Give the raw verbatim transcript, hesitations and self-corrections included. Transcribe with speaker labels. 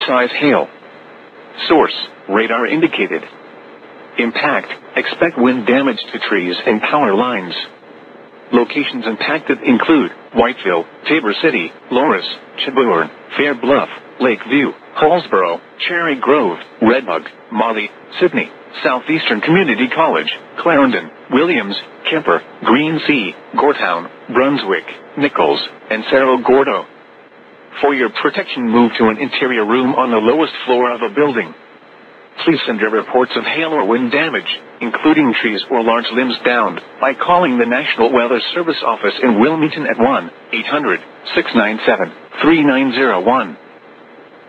Speaker 1: Size hail. Source, radar indicated. Impact, expect wind damage to trees and power lines. Locations impacted include Whiteville, Tabor City, Loris, Chebourn, Fair Bluff, Lakeview, Hallsboro, Cherry Grove, Redbug, Molly, Sydney, Southeastern Community College, Clarendon, Williams, Kemper, Green Sea, Goretown, Brunswick, Nichols, and Cerro Gordo. For your protection, move to an interior room on the lowest floor of a building. Please send your reports of hail or wind damage, including trees or large limbs downed, by calling the National Weather Service office in Wilmington at one eight hundred, six nine seven, three nine zero one.